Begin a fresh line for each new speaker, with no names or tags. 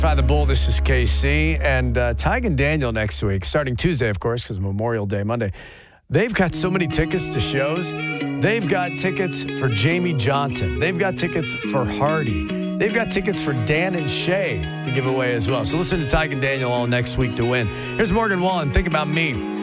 By the Bull, this is KC, and Tig and Daniel next week, starting Tuesday, of course, because Memorial Day Monday. They've got so many tickets to shows. They've got tickets for Jamie Johnson. They've got tickets for Hardy. They've got tickets for Dan and Shay to give away as well. So listen to Tig and Daniel all next week to win. Here's Morgan Wallen. Think About Me.